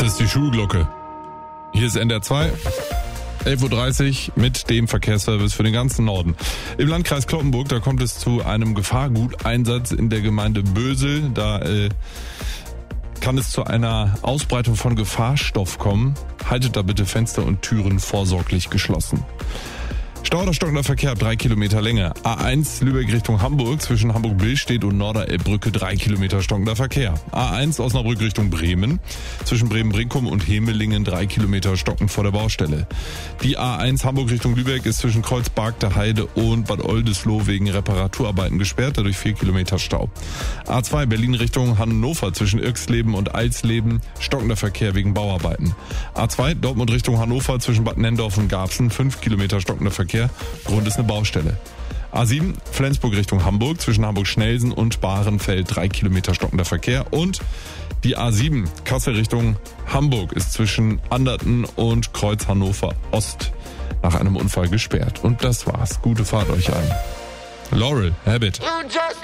ist die Schulglocke. Hier ist NDR 2. 11.30 Uhr mit dem Verkehrsservice für den ganzen Norden. Im Landkreis Cloppenburg, da kommt es zu einem Gefahrguteinsatz in der Gemeinde Bösel. Da kann es zu einer Ausbreitung von Gefahrstoff kommen. Haltet da bitte Fenster und Türen vorsorglich geschlossen. Stau oder stockender Verkehr, 3 Kilometer Länge. A1 Lübeck Richtung Hamburg, zwischen Hamburg-Billstedt und Norderelbbrücke 3 Kilometer stockender Verkehr. A1 Osnabrück Richtung Bremen, zwischen Bremen-Brinkum und Hemelingen 3 Kilometer stockend vor der Baustelle. Die A1 Hamburg Richtung Lübeck ist zwischen Kreuzberg der Heide und Bad Oldesloe wegen Reparaturarbeiten gesperrt, dadurch 4 Kilometer Stau. A2 Berlin Richtung Hannover, zwischen Irxleben und Eilsleben stockender Verkehr wegen Bauarbeiten. A2 Dortmund Richtung Hannover, zwischen Bad Nendorf und Garbsen 5 Kilometer stockender Verkehr. Grund ist eine Baustelle. A7 Flensburg Richtung Hamburg, zwischen Hamburg-Schnelsen und Bahrenfeld 3 Kilometer stockender Verkehr. Und die A7 Kassel Richtung Hamburg ist zwischen Anderten und Kreuz Hannover Ost nach einem Unfall gesperrt. Und das war's. Gute Fahrt euch allen. Laurel, Habit.